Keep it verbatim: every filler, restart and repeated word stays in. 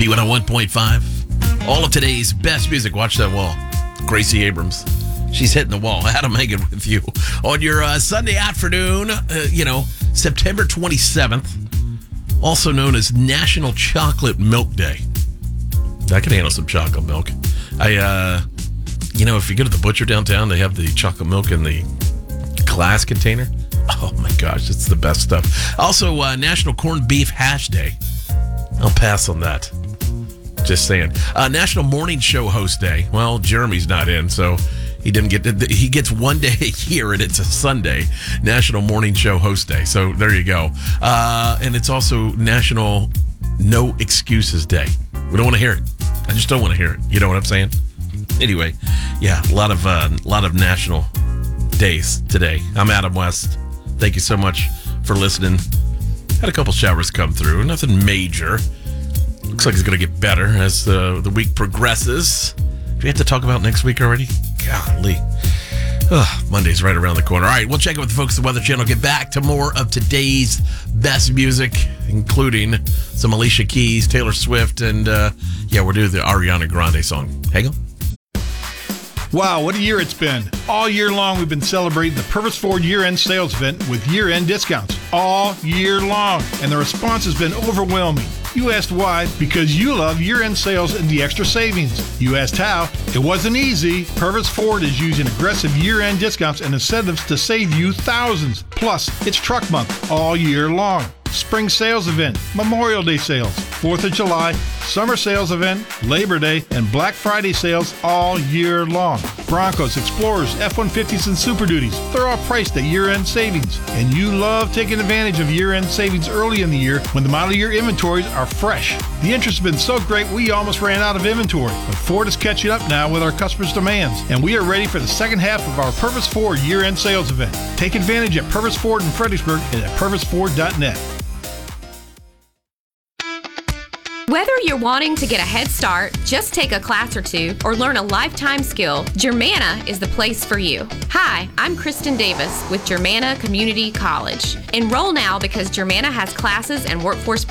B one oh one point five. All of today's best music. Watch that wall. Gracie Abrams. She's hitting the wall. Adam Hagen with you on your uh, Sunday afternoon, uh, you know, September twenty-seventh, also known as National Chocolate Milk Day. I can handle some chocolate milk. I, uh, you know, if you go to the butcher downtown, they have the chocolate milk in the glass container. Oh my gosh, it's the best stuff. Also, uh, National Corned Beef Hash Day. I'll pass on that. Just saying. Uh, National Morning Show Host Day. Well, Jeremy's not in, so he didn't get. To, he gets one day a year, and it's a Sunday. National Morning Show Host Day. So there you go. Uh, and it's also National No Excuses Day. We don't want to hear it. I just don't want to hear it. You know what I'm saying? Anyway, yeah, a lot of uh, a lot of national days today. I'm Adam West. Thank you so much for listening. Had a couple showers come through. Nothing major. Looks like it's going to get better as the, the week progresses. Do we have to talk about next week already? Golly. Ugh, Monday's right around the corner. All right, we'll check in with the folks at the Weather Channel. Get back to more of today's best music, including some Alicia Keys, Taylor Swift, and uh, yeah, we're doing the Ariana Grande song. Hang on. Wow, what a year it's been. All year long, we've been celebrating the Purvis Ford year-end sales event with year-end discounts. All year long. And the response has been overwhelming. You asked why? Because you love year-end sales and the extra savings. You asked how? It wasn't easy. Purvis Ford is using aggressive year-end discounts and incentives to save you thousands. Plus, it's truck month all year long. Spring sales event, Memorial Day sales, fourth of July, summer sales event, Labor Day, and Black Friday sales all year long. Broncos, Explorers, F one fifties, and Super Duties, they're all priced at year-end savings. And you love taking advantage of year-end savings early in the year when the model year inventories are fresh. The interest has been so great we almost ran out of inventory, but Ford is catching up now with our customers' demands, and we are ready for the second half of our Purvis Ford year-end sales event. Take advantage at Purvis Ford in Fredericksburg and at purvis ford dot net. Whether you're wanting to get a head start, just take a class or two, or learn a lifetime skill, Germanna is the place for you. Hi, I'm Kristen Davis with Germanna Community College. Enroll now because Germanna has classes and workforce